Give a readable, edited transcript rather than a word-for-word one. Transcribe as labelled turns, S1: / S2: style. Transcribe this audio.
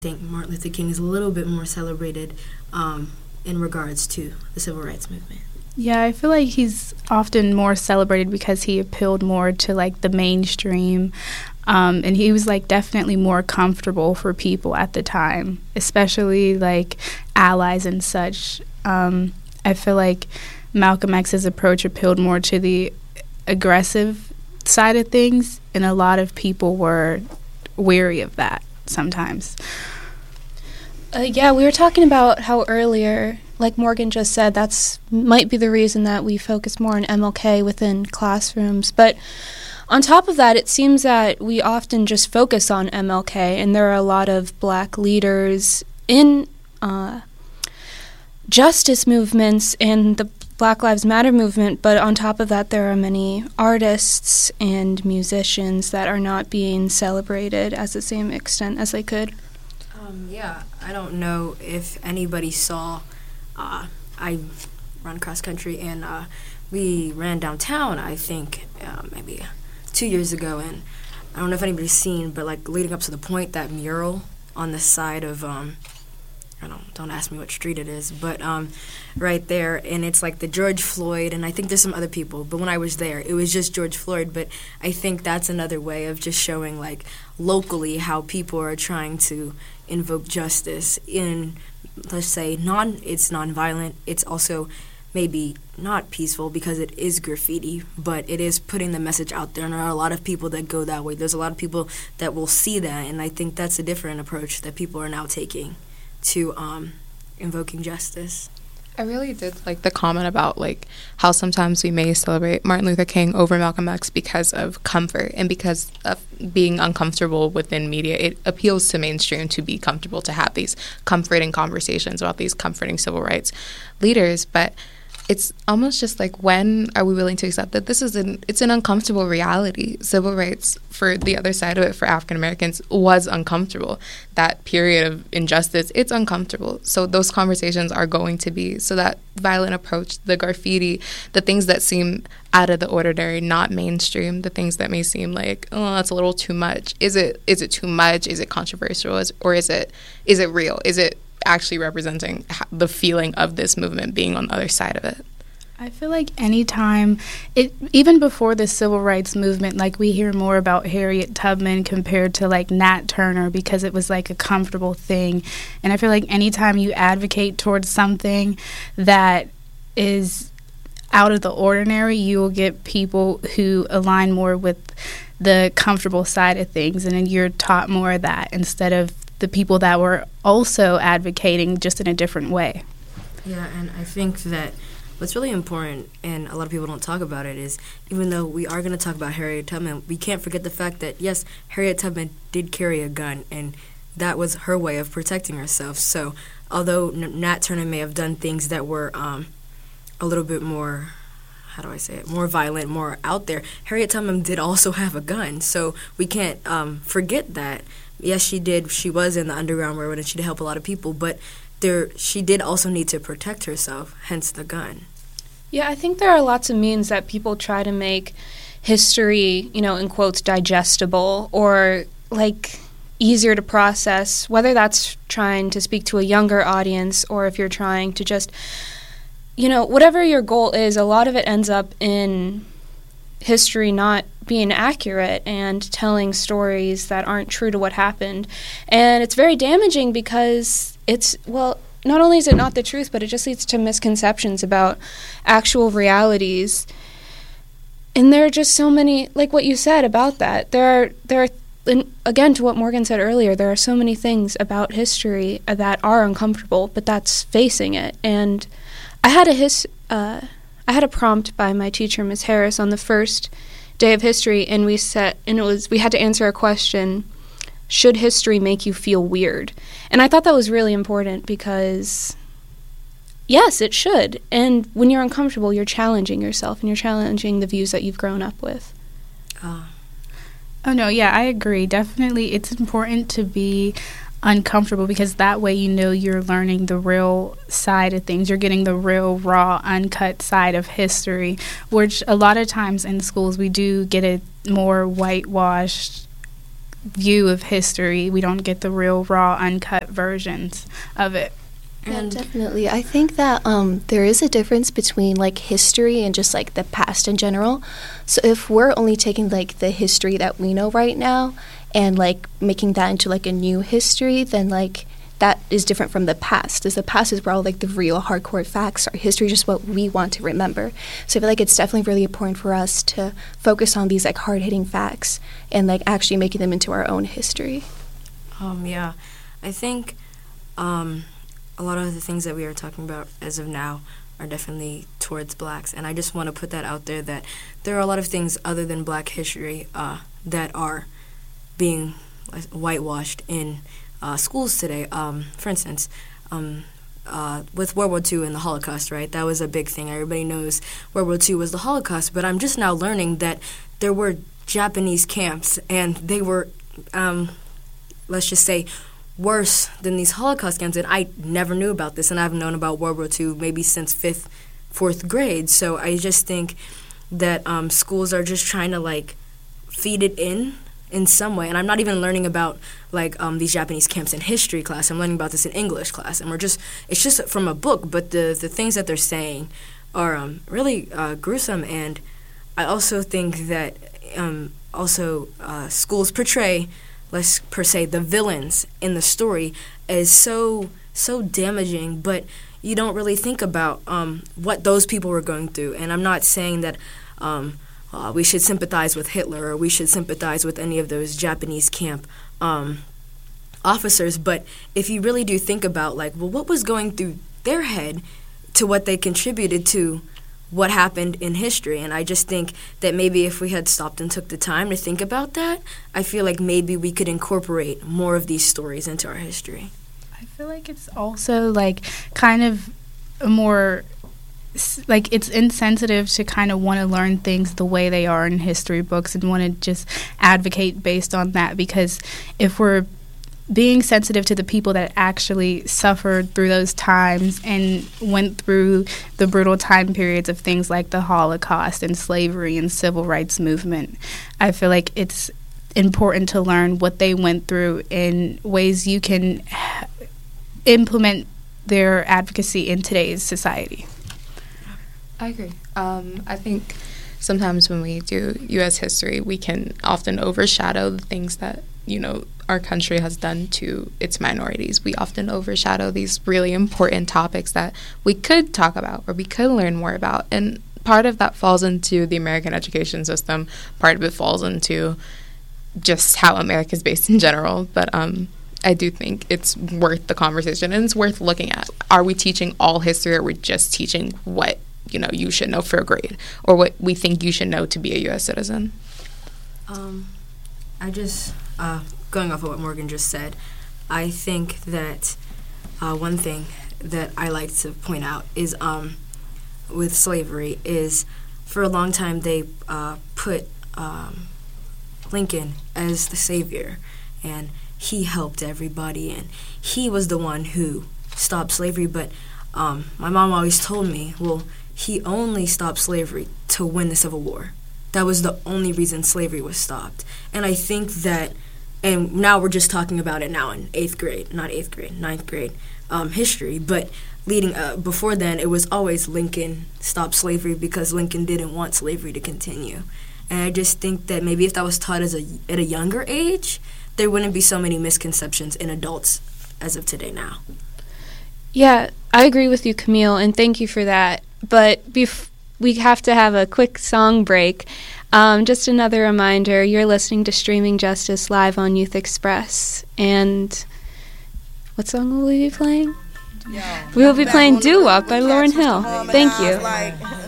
S1: think Martin Luther King is a little bit more celebrated in regards to the civil rights movement.
S2: Yeah, I feel like he's often more celebrated because he appealed more to like the mainstream, and he was like definitely more comfortable for people at the time, especially like allies and such. I feel like Malcolm X's approach appealed more to the aggressive side of things, and a lot of people were weary of that sometimes.
S3: Yeah, we were talking about how earlier, like Morgan just said, that's might be the reason that we focus more on MLK within classrooms. But on top of that, it seems that we often just focus on MLK, and there are a lot of black leaders in justice movements and the Black Lives Matter movement, but on top of that, there are many artists and musicians that are not being celebrated as the same extent as they could.
S1: Yeah, I don't know if anybody saw, I run cross country, and we ran downtown, I think, maybe 2 years ago, and I don't know if anybody's seen, but like leading up to the point, that mural on the side of, don't ask me what street it is, but right there, and it's like the George Floyd, and I think there's some other people, but when I was there, it was just George Floyd. But I think that's another way of just showing, like, locally how people are trying to invoke justice in, let's say, it's nonviolent. It's also maybe not peaceful because it is graffiti, but it is putting the message out there, and there are a lot of people that go that way. There's a lot of people that will see that, and I think that's a different approach that people are now taking to invoking justice.
S4: I really did like the comment about like how sometimes we may celebrate Martin Luther King over Malcolm X because of comfort and because of being uncomfortable within media. It appeals to mainstream to be comfortable, to have these comforting conversations about these comforting civil rights leaders, but it's almost just like, when are we willing to accept that it's an uncomfortable reality? Civil rights, for the other side of it, for African Americans, was uncomfortable. That period of injustice, it's uncomfortable. So those conversations are going to be. So that violent approach, the graffiti, the things that seem out of the ordinary, not mainstream, the things that may seem like, oh, that's a little too much. Is it too much? Is it controversial? Or is it real? Is it actually representing the feeling of this movement being on the other side of it?
S2: I feel like anytime, even before the civil rights movement, like we hear more about Harriet Tubman compared to like Nat Turner because it was like a comfortable thing. And I feel like anytime you advocate towards something that is out of the ordinary, you will get people who align more with the comfortable side of things, and then you're taught more of that instead of the people that were also advocating just in a different way.
S1: Yeah, and I think that what's really important, and a lot of people don't talk about it, is even though we are going to talk about Harriet Tubman, we can't forget the fact that, yes, Harriet Tubman did carry a gun, and that was her way of protecting herself. So although Nat Turner may have done things that were a little bit more, more violent, more out there, Harriet Tubman did also have a gun. So we can't forget that. Yes, she did. She was in the Underground Railroad, and she did help a lot of people, but she did also need to protect herself, hence the gun.
S3: Yeah, I think there are lots of means that people try to make history, in quotes, digestible or, like, easier to process, whether that's trying to speak to a younger audience or if you're trying to just, whatever your goal is, a lot of it ends up in history not being accurate and telling stories that aren't true to what happened. And it's very damaging because not only is it not the truth, but it just leads to misconceptions about actual realities. And there are just so many, like what you said about that. There are, and again, to what Morgan said earlier, there are so many things about history that are uncomfortable, but that's facing it. And I had a prompt by my teacher, Ms. Harris, on the first day of history, and we had to answer a question: should history make you feel weird? And I thought that was really important because, yes, it should. And when you're uncomfortable, you're challenging yourself and you're challenging the views that you've grown up with.
S2: Oh, no, yeah, I agree. Definitely, it's important to be uncomfortable because that way you're learning the real side of things. You're getting the real, raw, uncut side of history, which a lot of times in schools we do get a more whitewashed view of history. We don't get the real, raw, uncut versions of it.
S5: Yeah, definitely. I think that there is a difference between like history and just like the past in general. So if we're only taking like the history that we know right now and like making that into like a new history, then like that is different from the past. As the past is where all like the real hardcore facts are. History is just what we want to remember. So I feel like it's definitely really important for us to focus on these like hard-hitting facts and like actually making them into our own history.
S1: Yeah, I think a lot of the things that we are talking about as of now are definitely towards blacks, and I just want to put that out there that there are a lot of things other than black history that are being whitewashed in schools today. For instance, with World War II and the Holocaust, right? That was a big thing. Everybody knows World War II was the Holocaust, but I'm just now learning that there were Japanese camps, and they were, let's just say, worse than these Holocaust camps, and I never knew about this, and I've known about World War II maybe since 4th grade. So I just think that schools are just trying to like feed it in some way, and I'm not even learning about like these Japanese camps in history class. I'm learning about this in English class, and it's just from a book, but the things that they're saying are really gruesome. And I also think that schools portray, let's per se, the villains in the story as so damaging, but you don't really think about what those people were going through. And I'm not saying that we should sympathize with Hitler or we should sympathize with any of those Japanese camp officers, but if you really do think about, like, well, what was going through their head to what they contributed to what happened in history. And I just think that maybe if we had stopped and took the time to think about that, I feel like maybe we could incorporate more of these stories into our history.
S2: I feel like it's also like kind of a more, like, it's insensitive to kind of want to learn things the way they are in history books and want to just advocate based on that, because if we're being sensitive to the people that actually suffered through those times and went through the brutal time periods of things like the Holocaust and slavery and civil rights movement, I feel like it's important to learn what they went through in ways you can implement their advocacy in today's society.
S4: I agree. I think sometimes when we do U.S. history, we can often overshadow the things that, you know, our country has done to its minorities. We often overshadow these really important topics that we could talk about or we could learn more about. And part of that falls into the American education system. Part of it falls into just how America is based in general. But I do think it's worth the conversation, and it's worth looking at. Are we teaching all history, or are we just teaching what, you know, you should know for a grade, or what we think you should know to be a U.S. citizen?
S1: I just, going off of what Morgan just said, I think that one thing that I like to point out is with slavery is for a long time they put Lincoln as the savior, and he helped everybody, and he was the one who stopped slavery. But my mom always told me, well, he only stopped slavery to win the Civil War. That was the only reason slavery was stopped. And I think that, and now we're just talking about it now in ninth grade history, but leading before then, it was always Lincoln stopped slavery because Lincoln didn't want slavery to continue. And I just think that maybe if that was taught at a younger age, there wouldn't be so many misconceptions in adults as of today now.
S3: Yeah, I agree with you, Camille, and thank you for that. But we have to have a quick song break. Just another reminder, you're listening to Streaming Justice live on Youth Express. And what song will we be playing? We will be playing Doo Wop by Lauryn Hill. Thank you.